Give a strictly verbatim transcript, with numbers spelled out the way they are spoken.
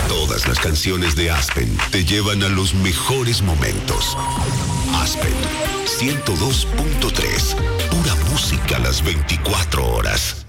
Todas las canciones de Aspen te llevan a los mejores momentos. Aspen ciento dos punto tres, pura música a las veinticuatro horas.